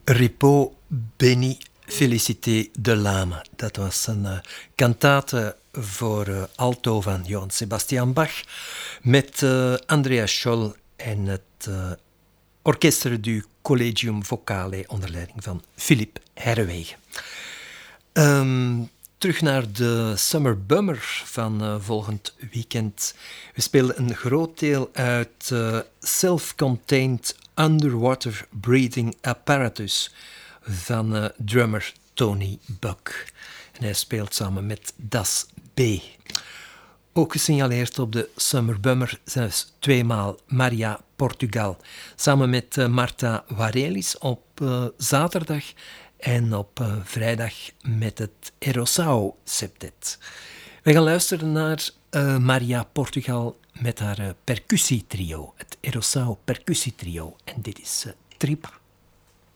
Repos Béni Félicité de l'âme. Dat was een kantate voor alto van Johann Sebastian Bach met Andreas Scholl en het Orchestre du Collegium Vocale onder leiding van Philippe Herrewegen. Terug naar de Summer Bummer van volgend weekend. We spelen een groot deel uit Self-Contained Underwater Breathing Apparatus van drummer Tony Buck. En hij speelt samen met Das B. Ook gesignaleerd op de Summer Bummer zijn tweemaal Maria Portugal. Samen met Marta Varelis op zaterdag en op vrijdag met het Erosao Septet. We gaan luisteren naar Maria Portugal met haar percussietrio, het Erosao Percussietrio. En dit is Tripa.